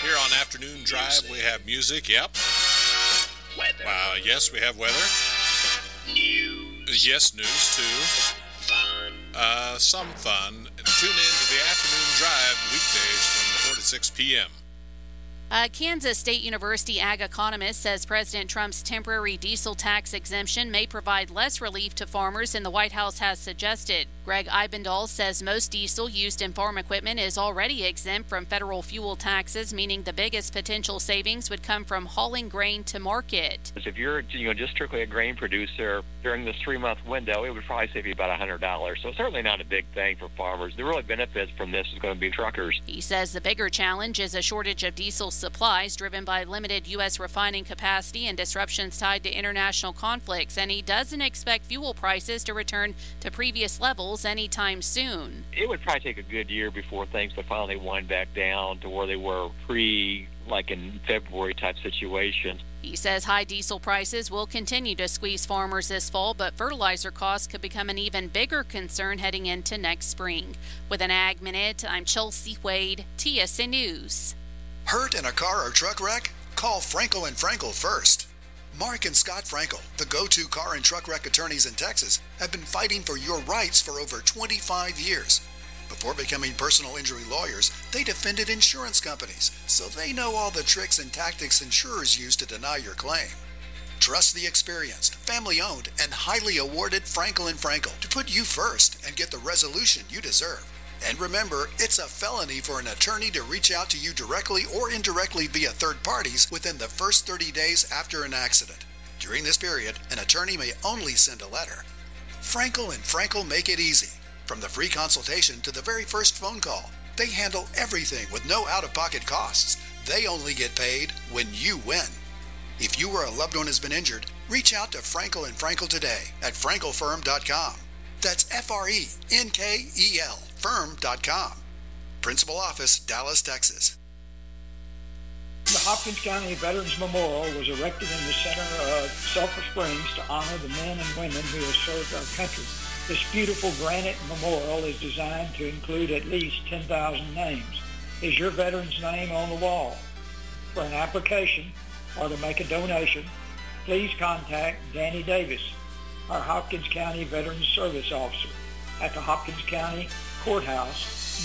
Here on Afternoon Drive, we have music, yep. Weather. Yes, we have weather. News. Yes, news, too. Fun. Some fun. Tune in to the Afternoon Drive weekdays from 4 to 6 p.m. Kansas State University ag economist says President Trump's temporary diesel tax exemption may provide less relief to farmers than the White House has suggested. Greg Eibendahl says most diesel used in farm equipment is already exempt from federal fuel taxes, meaning the biggest potential savings would come from hauling grain to market. If you're just strictly a grain producer during this 3-month window, it would probably save you about $100. So certainly not a big thing for farmers. The really benefits from this is going to be truckers. He says the bigger challenge is a shortage of diesel supplies driven by limited U.S. refining capacity and disruptions tied to international conflicts, and he doesn't expect fuel prices to return to previous levels anytime soon. It would probably take a good year before things would finally wind back down to where they were like in February type situations. He says high diesel prices will continue to squeeze farmers this fall, but fertilizer costs could become an even bigger concern heading into next spring. With an Ag Minute, I'm Chelsea Wade, TSN News. Hurt in a car or truck wreck? Call Frankel & Frankel first. Mark and Scott Frankel, the go-to car and truck wreck attorneys in Texas, have been fighting for your rights for over 25 years. Before becoming personal injury lawyers, they defended insurance companies, so they know all the tricks and tactics insurers use to deny your claim. Trust the experienced, family-owned, and highly awarded Frankel & Frankel to put you first and get the resolution you deserve. And remember, it's a felony for an attorney to reach out to you directly or indirectly via third parties within the first 30 days after an accident. During this period, an attorney may only send a letter. Frankel & Frankel make it easy. From the free consultation to the very first phone call, they handle everything with no out-of-pocket costs. They only get paid when you win. If you or a loved one has been injured, reach out to Frankel & Frankel today at frankelfirm.com. That's F-R-E-N-K-E-L, firm.com. Principal Office, Dallas, Texas. The Hopkins County Veterans Memorial was erected in the center of Sulphur Springs to honor the men and women who have served our country. This beautiful granite memorial is designed to include at least 10,000 names. Is your veteran's name on the wall? For an application or to make a donation, please contact Danny Davis, our Hopkins County Veterans Service Officer, at the Hopkins County Courthouse,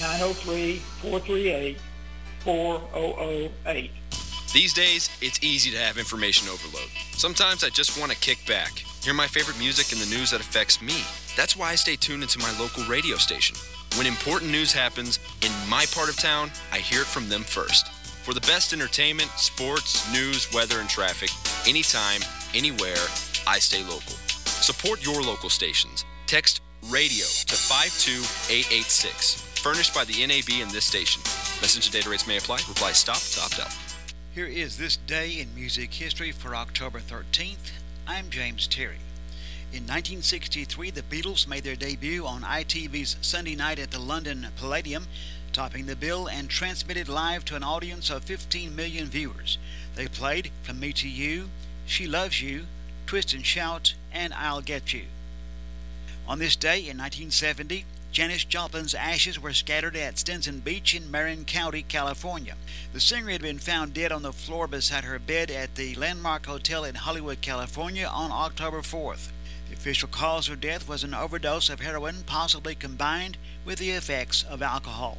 903-438-4008. These days, it's easy to have information overload. Sometimes I just want to kick back, hear my favorite music and the news that affects me. That's why I stay tuned into my local radio station. When important news happens in my part of town, I hear it from them first. For the best entertainment, sports, news, weather, and traffic, anytime, anywhere, I stay local. Support your local stations. Text RADIO to 52886. Furnished by the NAB and this station. Message and data rates may apply. Reply STOP to opt out. Here is this day in music history for October 13th. I'm James Terry. In 1963, the Beatles made their debut on ITV's Sunday Night at the London Palladium, topping the bill and transmitted live to an audience of 15 million viewers. They played From Me to You, She Loves You, Twist and Shout, and I'll Get You. On this day in 1970, Janis Joplin's ashes were scattered at Stinson Beach in Marin County, California. The singer had been found dead on the floor beside her bed at the Landmark Hotel in Hollywood, California on October 4th. The official cause of death was an overdose of heroin, possibly combined with the effects of alcohol.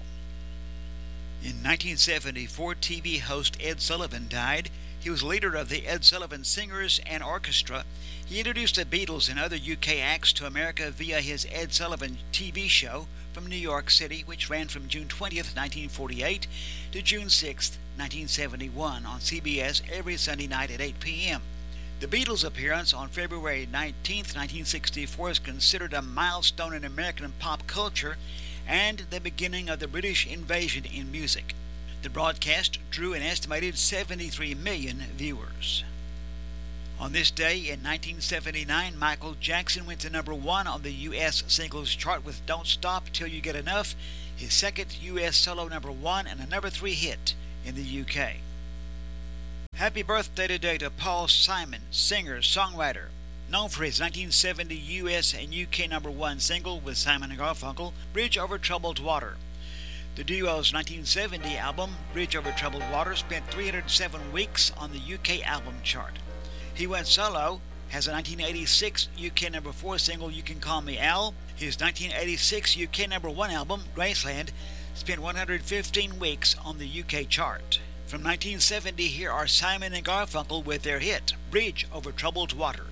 In 1974, TV host Ed Sullivan died. He was leader of the Ed Sullivan Singers and Orchestra. He introduced the Beatles and other UK acts to America via his Ed Sullivan TV show from New York City, which ran from June 20th, 1948 to June 6th, 1971 on CBS every Sunday night at 8 p.m. The Beatles' appearance on February 19th, 1964 is considered a milestone in American pop culture and the beginning of the British invasion in music. The broadcast drew an estimated 73 million viewers. On this day in 1979, Michael Jackson went to number 1 on the U.S. singles chart with Don't Stop Till You Get Enough, his second U.S. solo number 1 and a number 3 hit in the UK. Happy birthday today to Paul Simon, singer, songwriter. Known for his 1970 U.S. and UK number 1 single with Simon & Garfunkel, Bridge Over Troubled Water. The duo's 1970 album, Bridge Over Troubled Water, spent 307 weeks on the UK album chart. He went solo, has a 1986 UK number 4 single, You Can Call Me Al. His 1986 UK number 1 album, Graceland, spent 115 weeks on the UK chart. From 1970, here are Simon and Garfunkel with their hit, Bridge Over Troubled Water.